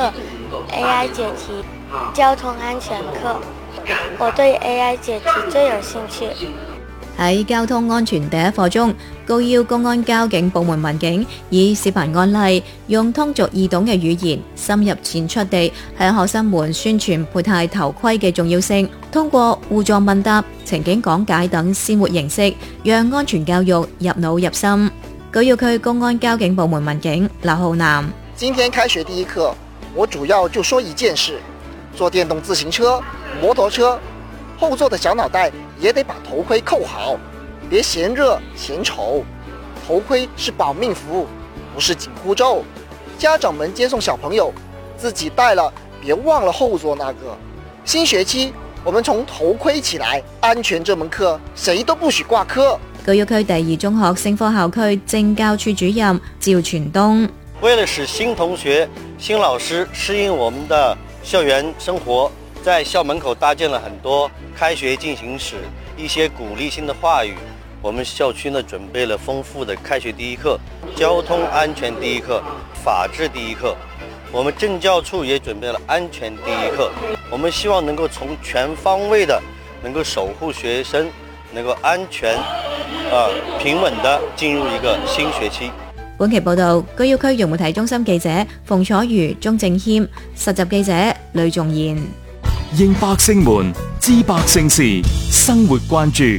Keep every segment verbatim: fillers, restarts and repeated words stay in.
課 A I 解題、交通安全課。我對 A I 解題最有興趣。 喺交通安全第一課中，高要公安交警部門民警以視頻案例，用通俗易懂嘅語言，深入淺出地向學生們宣傳佩戴頭盔嘅重要性。通過互助問答、情景講解等鮮活形式，讓安全教育入腦入心。高要區公安交警部門民警劉浩南： 今天開學第一課，我主要就說一件事：坐電動自行車、摩托車，後座的小腦袋也得把頭盔扣好，別嫌熱嫌醜。頭盔是保命符，不是緊箍咒。家長們接送小朋友，自己戴了，別忘了後座那個。新學期我們從頭盔起來，安全這門課誰都不許掛科。 高要區第二中學聖科校區政教處主任趙全東： 為了使新同學、新老師適應我們的校園生活，在校門口搭建了很多開學進行時一些鼓勵性的話語。我們校區呢準備了豐富的開學第一課、交通安全第一課、法治第一課。我們政教處也準備了安全第一課。我們希望能夠從全方位的能夠守護學生，能夠安全、呃、平穩地進入一個新學期。 本期報道，高要區融媒體中心記者馮楚瑜、鍾正謙，實習記者呂仲賢。 應百姓們知百姓事，生活關注。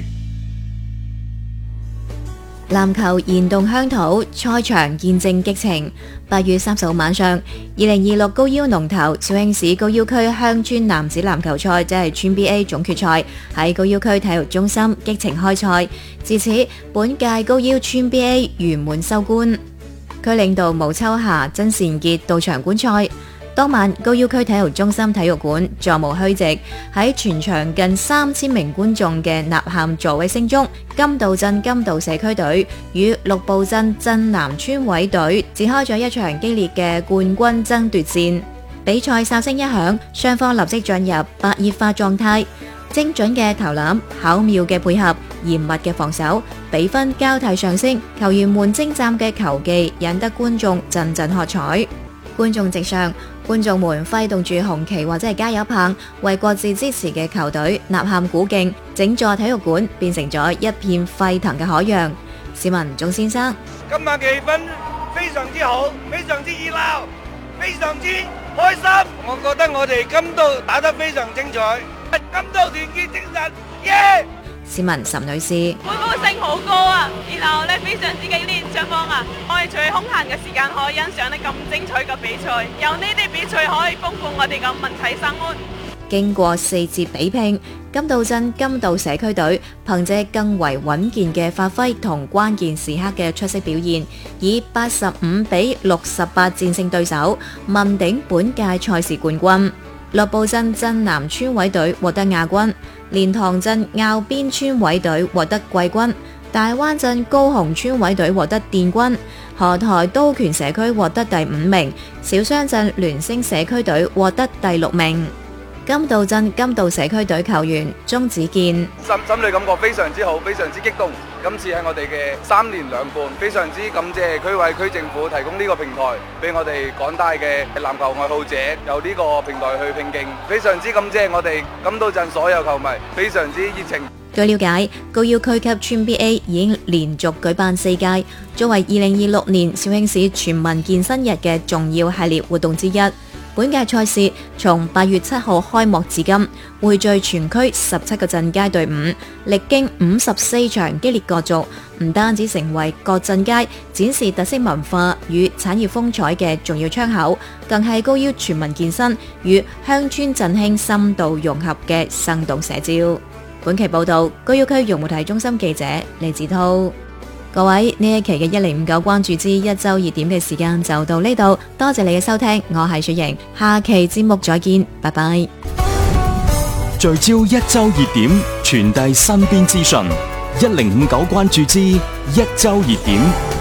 籃球燃動鄉土，賽場見證激情。八月三十號晚上，二零二六高腰龍頭肇慶市高要區鄉村男子籃球賽，即係村 B A 總決賽，喺高要區體育中心激情開賽。至此，本屆高腰村 B A 圓滿收官。區領導毛秋霞、曾善傑到場觀賽。當晚，高要區體育中心體育館座無虛席，喺全場近三千名觀眾嘅吶喊助威聲中，金道鎮金道社區隊與綠布鎮鎮南村委隊展開咗一場激烈嘅冠軍爭奪戰。比賽哨聲一響，雙方立即進入白熱化狀態，精準嘅投籃、巧妙嘅配合、嚴密嘅防守，比分交替上升，球員們精湛嘅球技引得觀眾陣陣喝彩。觀眾席上，觀眾們揮動住紅旗或者係加油棒，為各自支持嘅球隊吶喊鼓勁，整座體育館變成咗一片沸騰嘅海洋。市民鍾先生： 今晚氣氛非常之好，非常之熱鬧，非常之開心。我覺得我哋金道打得非常精彩，金道團結精神，耶、yeah!！ 市民岑女士： 歡呼聲好高啊，然後咧非常之激烈，雙方啊，我哋最空閒嘅時間可以欣賞得咁精彩嘅比賽，由呢啲比賽可以豐富我哋嘅文體生活。 經過四節比拼，金道鎮金道社區隊憑借更為穩健嘅發揮同關鍵時刻嘅出色表現，以八十五比六十八戰勝對手，問鼎本屆賽事冠軍。樂布鎮鎮南村委隊獲得亞軍，蓮塘鎮坳邊村委隊獲得季軍，大灣鎮高雄村委隊獲得殿軍，河台都權社區獲得第五名，小雙鎮聯星社區隊獲得第六名。金道鎮金道社區隊球員鍾子健： 心心裏感覺非常之好，非常之激動。今次係我哋嘅三年兩冠，非常之感謝區委區政府提供呢個平台，俾我哋廣大嘅籃球愛好者有呢個平台去拼勁，非常之感謝我哋金道鎮所有球迷，非常之熱情。 據了解，高要區級村 B A 已經連續舉辦四屆，作為二零二六年肇慶市全民健身日嘅重要系列活動之一。本屆賽事從八月七號開幕至今，匯聚全區十七個鎮街隊伍，歷經五十四場激烈角逐，唔單止成為各鎮街展示特色文化與產業風采嘅重要窗口，更係高要全民健身與鄉村振興深度融合嘅生動寫照。本期報道，高要區融媒體中心記者李子濤。各位，呢一期嘅一零五九關注之一周熱點嘅時間就到呢度，多謝你嘅收聽，我係雪瑩，下期節目再見，拜拜。 聚焦一周熱點，傳遞身邊資訊，一零五九關注之一周熱點。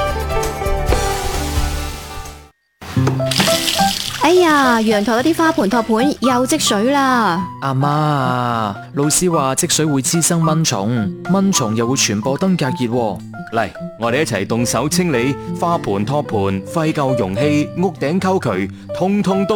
哎呀，陽台嗰啲花盆托盤又積水啦！ 阿媽啊，老師話積水會滋生蚊蟲，蚊蟲又會傳播登革熱。 嚟，我哋一齊動手清理花盆托盤、廢舊容器、屋頂溝渠，通通都